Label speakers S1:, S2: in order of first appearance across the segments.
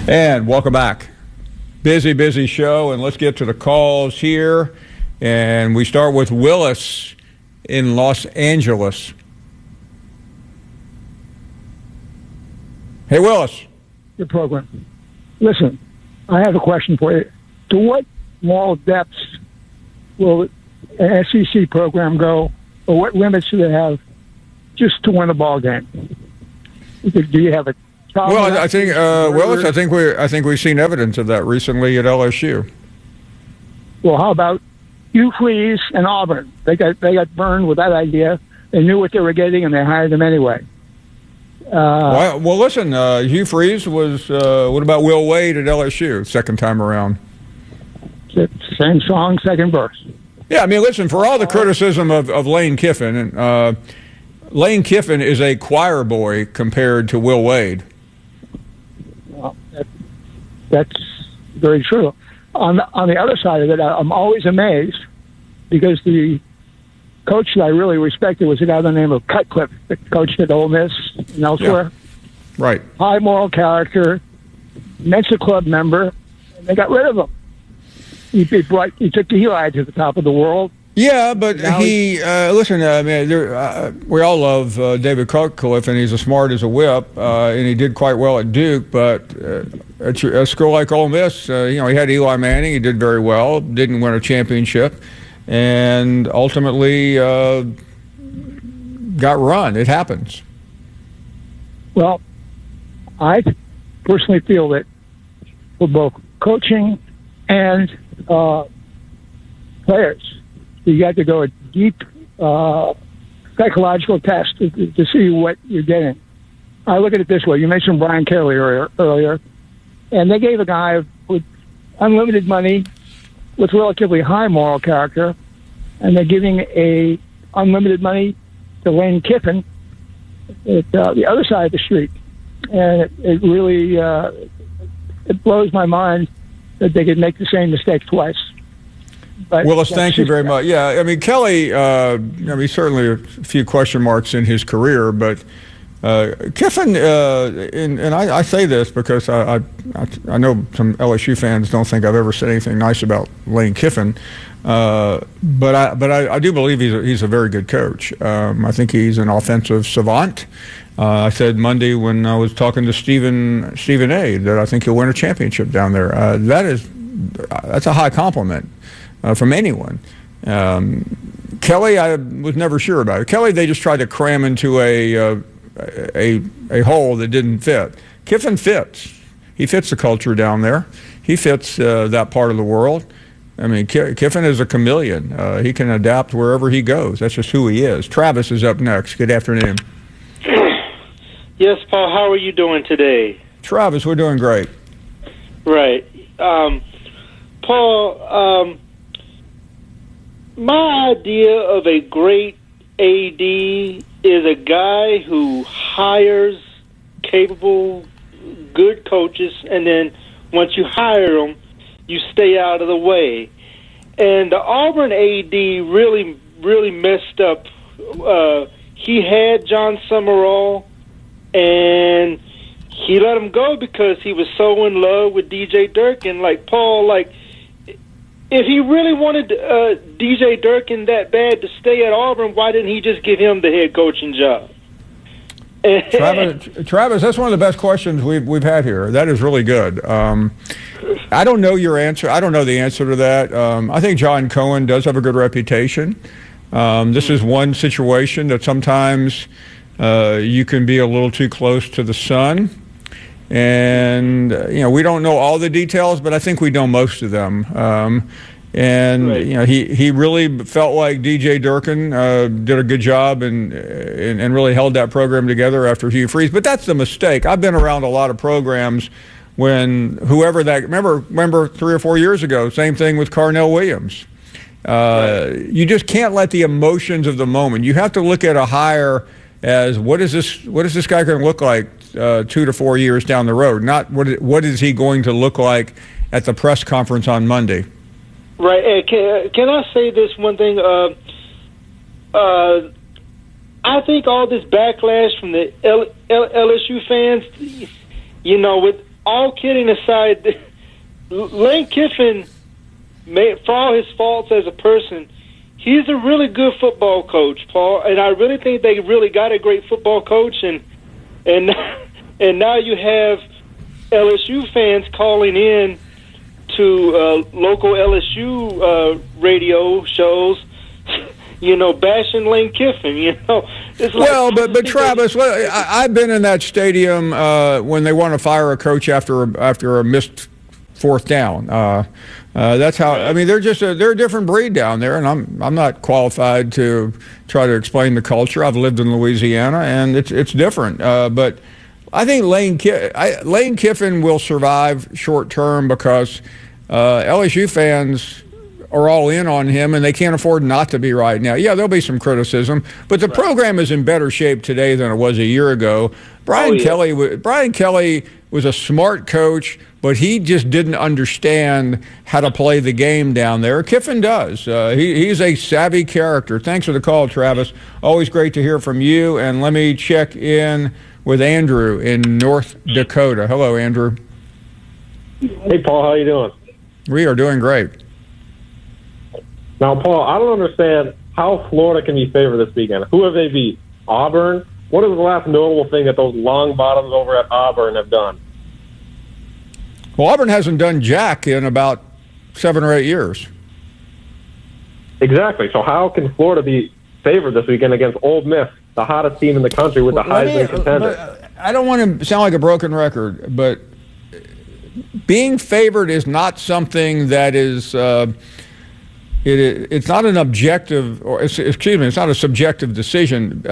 S1: And welcome back. Busy show, and let's get to the calls here. And we start with Willis in Los Angeles. Hey, Willis.
S2: Your program. Listen, I have a question for you. To what moral depths will an SEC program go, or what limits do they have just to win a ball game? Do you have a problem?
S1: Well, I think Willis. I think we've seen evidence of that recently at LSU.
S2: Well, how about Hugh Freeze and Auburn? They got burned with that idea. They knew what they were getting, and they hired them anyway.
S1: Well, listen. Hugh Freeze was. What about Will Wade at LSU? Second time around.
S2: Same song, second verse.
S1: Yeah, I mean, listen. For all the criticism of Lane Kiffin, Lane Kiffin is a choir boy compared to Will Wade.
S2: Well, that's very true. On the other side of it, I'm always amazed because the coach that I really respected was a guy by the name of Cutcliffe that coached at Ole Miss and elsewhere.
S1: Yeah. Right.
S2: High moral character, Mensa Club member, and they got rid of him. He took the Eli to the top of the world.
S1: Yeah, but listen, we all love David Cutcliffe, and he's as smart as a whip, and he did quite well at Duke, but at a school like Ole Miss, he had Eli Manning, he did very well, didn't win a championship, and ultimately got run. It happens.
S2: Well, I personally feel that for both coaching and players, you got to go a deep psychological test to see what you're getting. I look at it this way. You mentioned Brian Kelly earlier, and they gave a guy with unlimited money with relatively high moral character, and they're giving a unlimited money to Lane Kiffin at the other side of the street. And it really it blows my mind that they could make the same mistake twice. But
S1: Willis, thank you very much. Yeah, I mean, Kelly, certainly a few question marks in his career, but Kiffin, and I say this because I know some LSU fans don't think I've ever said anything nice about Lane Kiffin, but I do believe he's a very good coach. I think he's an offensive savant. I said Monday when I was talking to Stephen A. that I think he'll win a championship down there. That's a high compliment from anyone. Kelly, I was never sure about it. Kelly, they just tried to cram into a hole that didn't fit. Kiffin fits. He fits the culture down there. He fits that part of the world. I mean, Kiffin is a chameleon. He can adapt wherever he goes. That's just who he is. Travis is up next. Good afternoon.
S3: Yes, Paul, how are you doing today?
S1: Travis, we're doing great.
S3: Right. Paul, my idea of a great AD is a guy who hires capable, good coaches, and then once you hire them, you stay out of the way. And the Auburn AD really messed up. He had John Summerall, and he let him go because he was so in love with DJ Durkin. Like, Paul, if he really wanted DJ Durkin that bad to stay at Auburn, why didn't he just give him the head coaching job?
S1: Travis, that's one of the best questions we've had here. That is really good. I don't know your answer. I don't know the answer to that. I think John Cohen does have a good reputation. This is one situation that sometimes you can be a little too close to the sun. And, we don't know all the details, but I think we know most of them. Right. He really felt like DJ Durkin did a good job and really held that program together after Hugh Freeze. But that's the mistake. I've been around a lot of programs when whoever that, remember 3 or 4 years ago, same thing with Carnell Williams. Right. You just can't let the emotions of the moment. You have to look at a hire as what is this guy going to look like 2 to 4 years down the road, not what is he going to look like at the press conference on Monday.
S3: Right. Can I say this one thing? I think all this backlash from the LSU fans, all kidding aside, Lane Kiffin, for all his faults as a person, he's a really good football coach, Paul. And I really think they really got a great football coach. And now you have LSU fans calling in to local LSU radio shows, bashing Lane Kiffin. It's like,
S1: well, but Travis, I've been in that stadium when they want to fire a coach after a missed fourth down. That's how. I mean, they're a different breed down there, and I'm not qualified to try to explain the culture. I've lived in Louisiana, and it's different. But I think Lane Kiffin will survive short term because LSU fans are all in on him, and they can't afford not to be right now. Yeah, there'll be some criticism, but the program is in better shape today than it was a year ago. Brian Kelly was a smart coach, but he just didn't understand how to play the game down there. Kiffin does. He's a savvy character. Thanks for the call, Travis. Always great to hear from you. And let me check in with Andrew in North Dakota. Hello, Andrew.
S4: Hey, Paul. How you doing?
S1: We are doing great.
S4: Now, Paul, I don't understand how Florida can be favored this weekend. Who have they beat? Auburn? What is the last notable thing that those long bottoms over at Auburn have done?
S1: Well, Auburn hasn't done jack in about 7 or 8 years.
S4: Exactly. So how can Florida be favored this weekend against Ole Miss, the hottest team in the country with the Heisman contender?
S1: I don't want to sound like a broken record, but being favored is not something that is it's not an objective, or excuse me, it's not a subjective decision.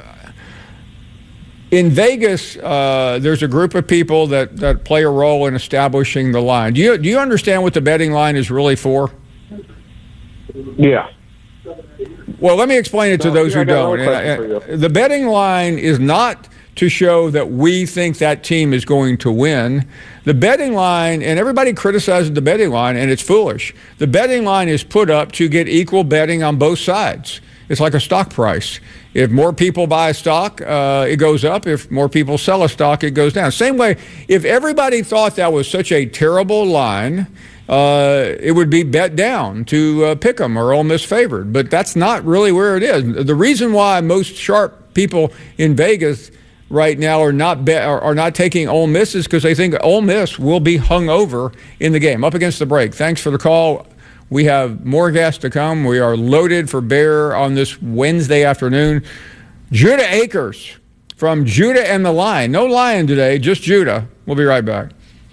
S1: In Vegas, there's a group of people that play a role in establishing the line. Do you understand what the betting line is really for?
S4: Yeah.
S1: Well, let me explain it to those who don't. The betting line is not to show that we think that team is going to win. The betting line, and everybody criticizes the betting line, and it's foolish. The betting line is put up to get equal betting on both sides. It's like a stock price. If more people buy a stock, it goes up. If more people sell a stock, it goes down. Same way, if everybody thought that was such a terrible line, it would be bet down to pick them or Ole Miss favored. But that's not really where it is. The reason why most sharp people in Vegas right now are not taking Ole Miss is because they think Ole Miss will be hung over in the game. Up against the break. Thanks for the call. We have more guests to come. We are loaded for bear on this Wednesday afternoon. Judah Akers from Judah and the Lion. No Lion today, just Judah. We'll be right back.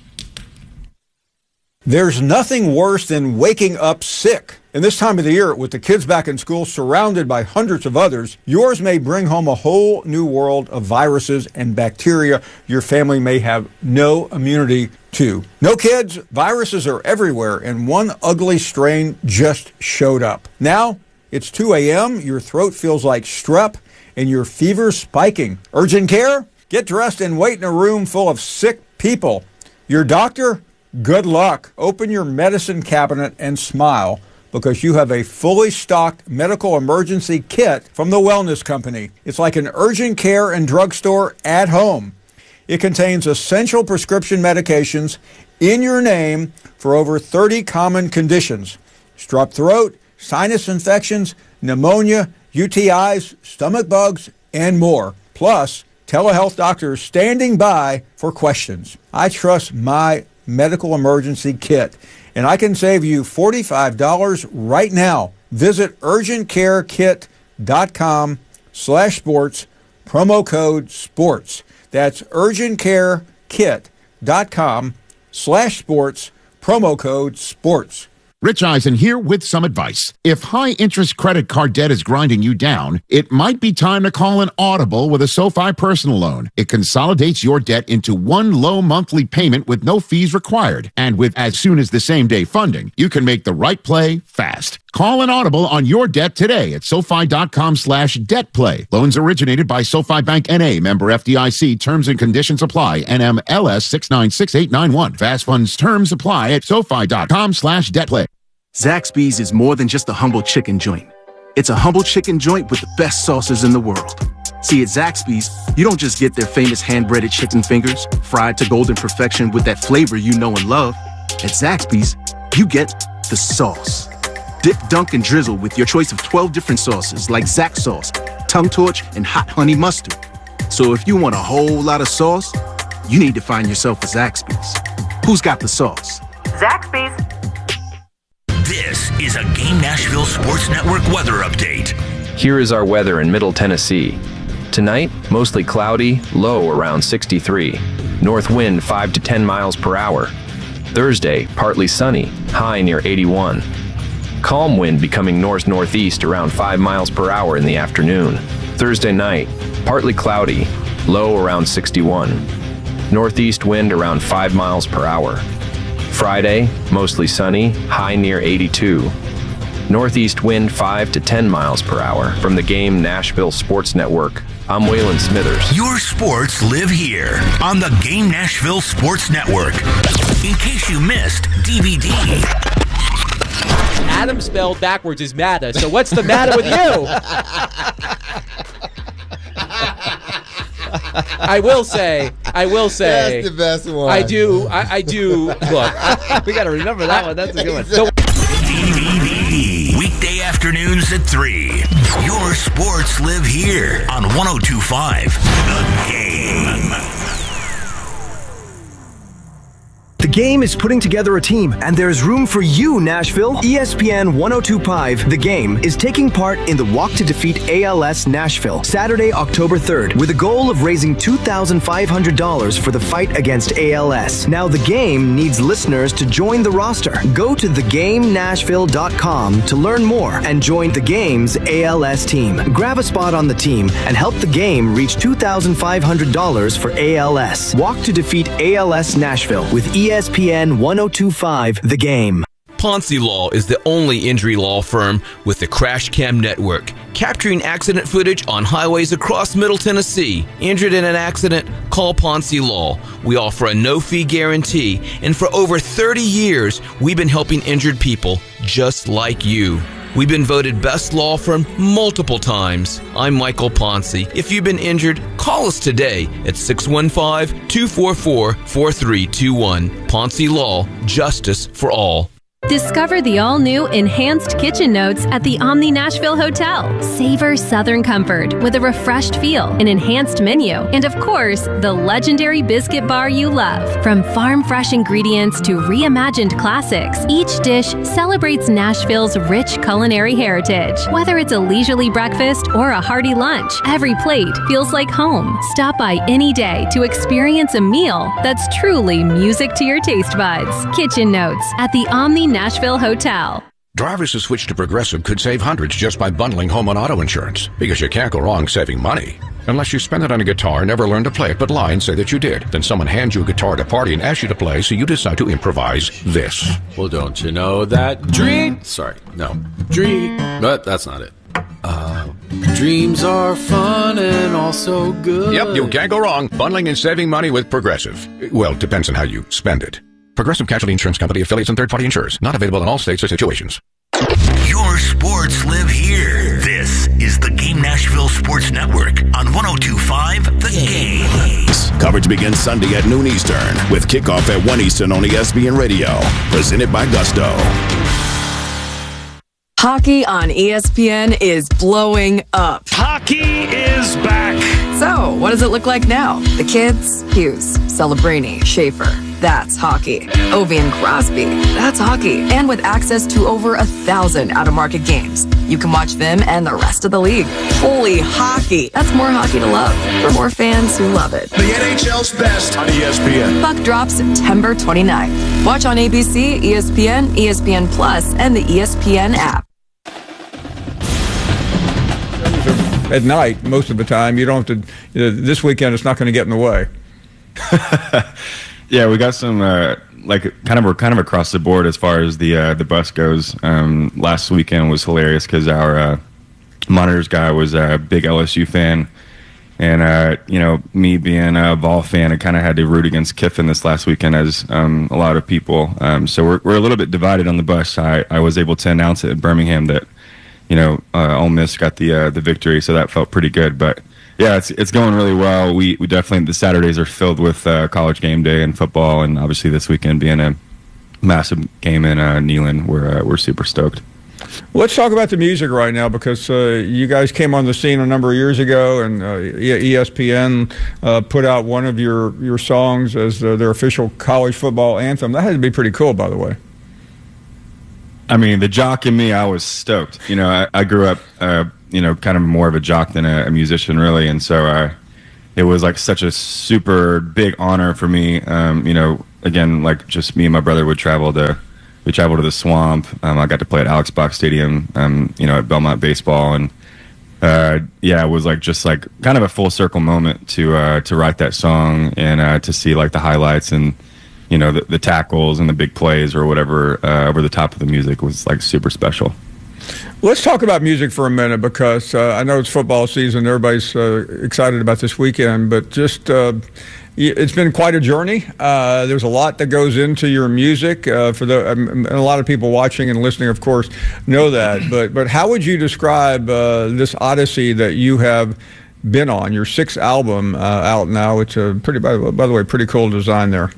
S1: There's nothing worse than waking up sick. And this time of the year, with the kids back in school surrounded by hundreds of others, yours may bring home a whole new world of viruses and bacteria your family may have no immunity to. No kids, viruses are everywhere, and one ugly strain just showed up. Now, it's 2 a.m., your throat feels like strep, and your fever's spiking. Urgent care? Get dressed and wait in a room full of sick people. Your doctor? Good luck. Open your medicine cabinet and smile, because you have a fully stocked medical emergency kit from the Wellness Company. It's like an urgent care and drugstore at home. It contains essential prescription medications in your name for over 30 common conditions: strep throat, sinus infections, pneumonia, UTIs, stomach bugs, and more. Plus, telehealth doctors standing by for questions. I trust my medical emergency kit, and I can save you $45 right now. Visit urgentcarekit.com/sports, promo code SPORTS. That's urgentcarekit.com/sports, promo code SPORTS.
S5: Rich Eisen here with some advice. If high-interest credit card debt is grinding you down, it might be time to call an Audible with a SoFi personal loan. It consolidates your debt into one low monthly payment with no fees required. And with as soon as the same-day funding, you can make the right play fast. Call an Audible on your debt today at SoFi.com/debtplay. Loans originated by SoFi Bank N.A., member FDIC. Terms and conditions apply. NMLS 696891. Fast funds terms apply at SoFi.com/debtplay.
S6: Zaxby's is more than just a humble chicken joint. It's a humble chicken joint with the best sauces in the world. See, at Zaxby's, you don't just get their famous hand-breaded chicken fingers, fried to golden perfection with that flavor you know and love. At Zaxby's, you get the sauce. Dip, dunk, and drizzle with your choice of 12 different sauces like Zax sauce, Tongue Torch, and Hot Honey Mustard. So if you want a whole lot of sauce, you need to find yourself a Zaxby's. Who's got the sauce?
S7: Zaxby's.
S8: This is a Game Nashville Sports Network weather update.
S9: Here is our weather in Middle Tennessee. Tonight, mostly cloudy, low around 63. North wind 5 to 10 miles per hour. Thursday, partly sunny, high near 81. Calm wind becoming north-northeast around 5 miles per hour in the afternoon. Thursday night, partly cloudy, low around 61. Northeast wind around 5 miles per hour. Friday, mostly sunny, high near 82. Northeast wind 5 to 10 miles per hour. From the Game Nashville Sports Network, I'm Waylon Smithers.
S8: Your sports live here on the Game Nashville Sports Network. In case you missed DVD.
S10: Adam spelled backwards is matter, so what's the matter with you? I will say.
S11: That's the best one.
S10: I do. Look,
S11: we got to remember that one. That's a good one.
S8: DVD. Weekday afternoons at 3. Your sports live here on 102.5 The Game.
S12: The Game is putting together a team, and there's room for you, Nashville. ESPN 102.5 The Game is taking part in the Walk to Defeat ALS Nashville, Saturday, October 3rd, with a goal of raising $2,500 for the fight against ALS. Now, The Game needs listeners to join the roster. Go to thegamenashville.com to learn more and join The Game's ALS team. Grab a spot on the team and help The Game reach $2,500 for ALS. Walk to Defeat ALS Nashville with ESPN 102.5 The Game.
S13: Ponce Law is the only injury law firm with the Crash Cam Network, capturing accident footage on highways across Middle Tennessee. Injured in an accident? Call Ponce Law. We offer a no-fee guarantee, and for over 30 years, we've been helping injured people just like you. We've been voted best law firm multiple times. I'm Michael Ponce. If you've been injured, call us today at 615-244-4321. Ponce Law, justice for all.
S14: Discover the all-new Enhanced Kitchen Notes at the Omni Nashville Hotel. Savor Southern comfort with a refreshed feel, an enhanced menu, and of course, the legendary biscuit bar you love. From farm-fresh ingredients to reimagined classics, each dish celebrates Nashville's rich culinary heritage. Whether it's a leisurely breakfast or a hearty lunch, every plate feels like home. Stop by any day to experience a meal that's truly music to your taste buds. Kitchen Notes at the Omni Nashville Hotel.
S15: Drivers who switch to Progressive could save hundreds just by bundling home and auto insurance, because you can't go wrong saving money. Unless you spend it on a guitar, never learn to play it, but lie and say that you did. Then someone hands you a guitar at a party and asks you to play, so you decide to improvise this.
S16: Well, don't you know that but that's not it. Dreams are fun and also good.
S15: Yep, you can't go wrong bundling and saving money with Progressive. Well, depends on how you spend it. Progressive Casualty Insurance Company, affiliates, and third-party insurers. Not available in all states or situations.
S8: Your sports live here. This is the Game Nashville Sports Network on 102.5 The Game.
S17: Coverage begins Sunday at noon Eastern with kickoff at 1 Eastern on ESPN Radio. Presented by Gusto.
S18: Hockey on ESPN is blowing up.
S19: Hockey is back.
S18: So, what does it look like now? The kids? Hughes, Celebrini, Schaefer. That's hockey. Ovi and Crosby. That's hockey. And with access to over 1,000 out-of-market games, you can watch them and the rest of the league. Holy hockey. That's more hockey to love for more fans who love it.
S17: The NHL's best on ESPN.
S18: Puck drops September 29th. Watch on ABC, ESPN, ESPN Plus, and the ESPN app.
S1: At night, most of the time, you don't have to. This weekend, it's not going to get in the way.
S20: Yeah, we got some kind of across the board as far as the bus goes. Last weekend was hilarious because our monitors guy was a big LSU fan, and me being a Vol fan, I kind of had to root against Kiffin this last weekend, as a lot of people. So we're a little bit divided on the bus. I was able to announce it in Birmingham that Ole Miss got the victory, so that felt pretty good. But Yeah, it's going really well. We definitely, the Saturdays are filled with college game day and football, and obviously this weekend being a massive game in Neyland, we're super stoked.
S1: Let's talk about the music right now, because you guys came on the scene a number of years ago, and ESPN put out one of your songs as their official college football anthem. That had to be pretty cool, by the way.
S20: I mean, the jock in me, I was stoked. You know, I grew up, kind of more of a jock than a musician, really, and so it was like such a super big honor for me. Again, like just me and my brother would travel to the Swamp. I got to play at Alex Box Stadium, at Belmont baseball, and it was just kind of a full circle moment to write that song and to see like the highlights and the tackles and the big plays or whatever over the top of the music was like super special.
S1: Let's talk about music for a minute, because I know it's football season. Everybody's excited about this weekend, but just it's been quite a journey. There's a lot that goes into your music. And a lot of people watching and listening, of course, know that. But how would you describe this odyssey that you have been on? Your 6th album out now. It's a by the way, pretty cool design there.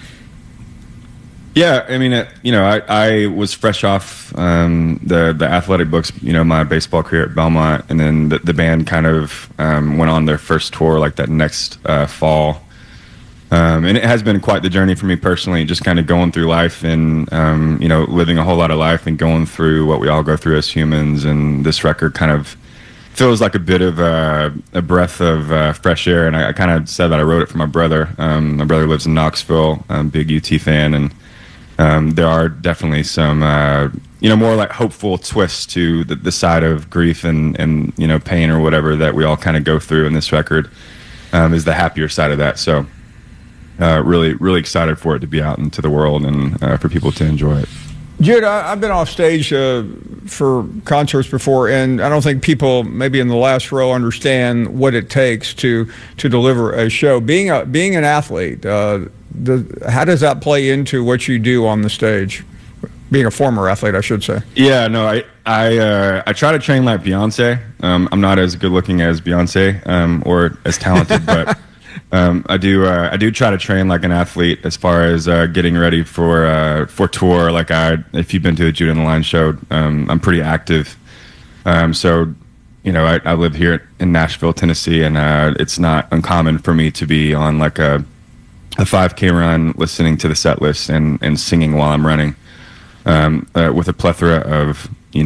S20: Yeah, I mean, I was fresh off the athletic books, my baseball career at Belmont, and then the band kind of went on their first tour like that next fall. And it has been quite the journey for me personally, just kind of going through life and, living a whole lot of life and going through what we all go through as humans. And this record kind of feels like a bit of a breath of fresh air. And I kind of said that I wrote it for my brother. My brother lives in Knoxville, big UT fan, and there are definitely some, more like hopeful twists to the side of grief and pain or whatever that we all kind of go through in this record, is the happier side of that. So really, really excited for it to be out into the world and for people to enjoy it.
S1: Jude, I've been off stage for concerts before, and I don't think people maybe in the last row understand what it takes to deliver a show. Being an athlete, how does that play into what you do on the stage? Being a former athlete, I should say. Yeah, no,
S20: I try to train like Beyonce. I'm not as good looking as Beyonce or as talented, but I do try to train like an athlete as far as getting ready for tour. Like if you've been to a Jude on the Line show, I'm pretty active. So I live here in Nashville, Tennessee, and it's not uncommon for me to be on like a 5K run, listening to the set list and singing while I'm running, with a plethora of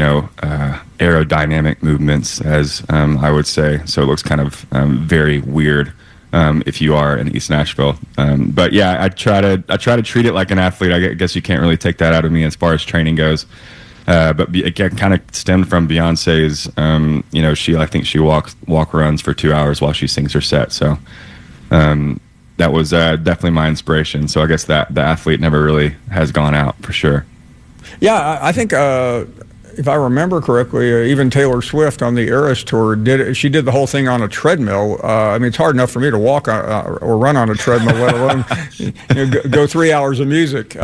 S20: aerodynamic movements, as I would say. So it looks kind of very weird if you are in East Nashville. But yeah, I try to treat it like an athlete. I guess you can't really take that out of me as far as training goes. But it kind of stemmed from Beyonce's. I think she walk runs for 2 hours while she sings her set. So. That was definitely my inspiration. So I guess that the athlete never really has gone out, for sure.
S1: Yeah, I think if I remember correctly, even Taylor Swift on the Eras tour she did the whole thing on a treadmill. I mean, it's hard enough for me to walk or run on a treadmill, let alone go 3 hours of music.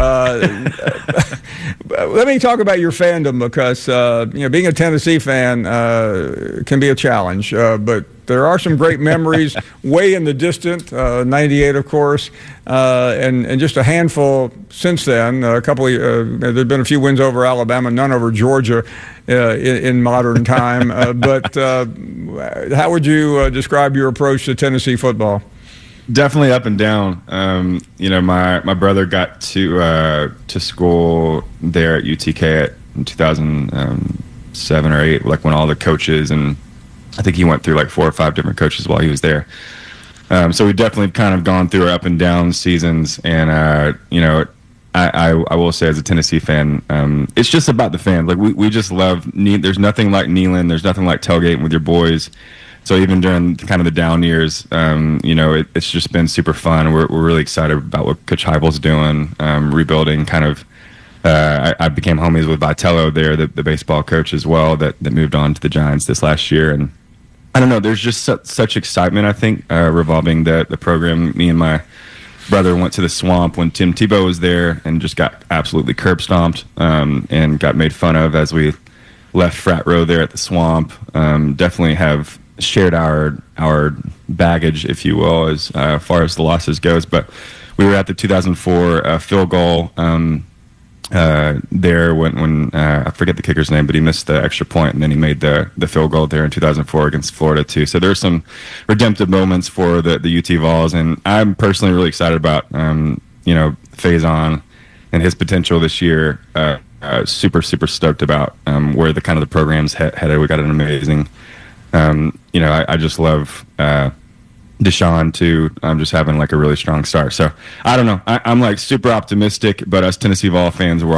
S1: Let me talk about your fandom, because being a Tennessee fan can be a challenge, but there are some great memories way in the distant, 98, of course, and just a handful since then. There've been a few wins over Alabama, none over Georgia in modern time. But how would you describe your approach to Tennessee football?
S20: Definitely up and down. My brother got to school there at UTK in 2007 or 8, like when all the coaches, and I think he went through like 4 or 5 different coaches while he was there. So we've definitely kind of gone through our up and down seasons. And, I will say as a Tennessee fan, it's just about the fans. Like we just love, there's nothing like Neyland. There's nothing like tailgating with your boys. So even during kind of the down years, it's just been super fun. We're really excited about what Coach Heupel's doing, rebuilding kind of. I became homies with Vitello there, the baseball coach as well, that moved on to the Giants this last year. And I don't know, there's just such excitement, I think, revolving the program. Me and my brother went to the Swamp when Tim Tebow was there and just got absolutely curb stomped and got made fun of as we left frat row there at the Swamp. Definitely have shared our baggage, if you will, as far as the losses goes. But we were at the 2004 field goal there when I forget the kicker's name, but he missed the extra point, and then he made the field goal there in 2004 against Florida too. So there's some redemptive moments for the UT Vols, and I'm personally really excited about Faison and his potential this year. Super stoked about where the kind of the program's headed. We got an amazing, I just love Deshaun too. I'm just having like a really strong start. So I don't know. I'm like super optimistic, but us Tennessee Vol fans, we're